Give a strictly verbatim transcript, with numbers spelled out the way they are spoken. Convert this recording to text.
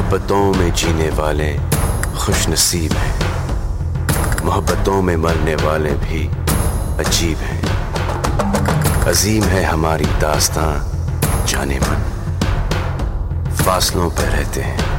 मोहब्बतों में जीने वाले खुश नसीब हैं, मोहब्बतों में मरने वाले भी अजीब हैं। अजीम है हमारी दास्तां जाने मन, फासलों पे रहते हैं